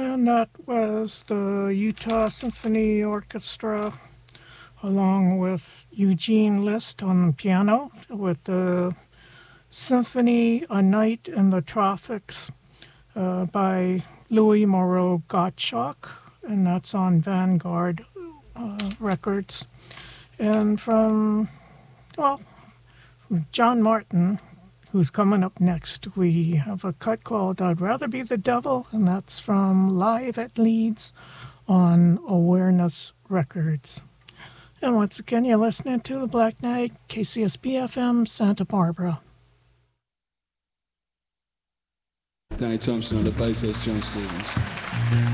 And that was the Utah Symphony Orchestra, along with Eugene List on the piano, with the Symphony A Night in the Tropics by Louis Moreau Gottschalk, and that's on Vanguard Records. And from John Martin, who's coming up next, we have a cut called I'd Rather Be the Devil, and that's from Live at Leeds on Awareness Records. And once again, you're listening to The Black Knight, KCSB-FM, Santa Barbara. Danny Thompson on the bass, that's John Stevens.